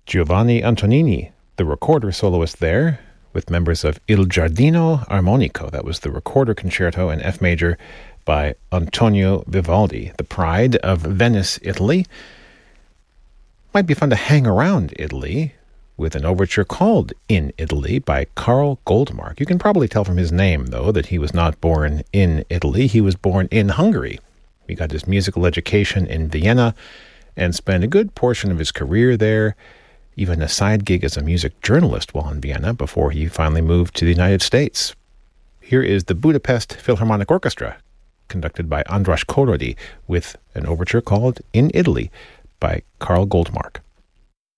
Giovanni Antonini, the recorder soloist there, with members of Il Giardino Armonico. That was the recorder concerto in F major by Antonio Vivaldi, the pride of Venice, Italy. Might be fun to hang around Italy with an overture called In Italy by Karl Goldmark. You can probably tell from his name, though, that he was not born in Italy. He was born in Hungary. He got his musical education in Vienna and spent a good portion of his career there, even a side gig as a music journalist while in Vienna before he finally moved to the United States. Here is the Budapest Philharmonic Orchestra, conducted by András Korody, with an overture called In Italy by Karl Goldmark.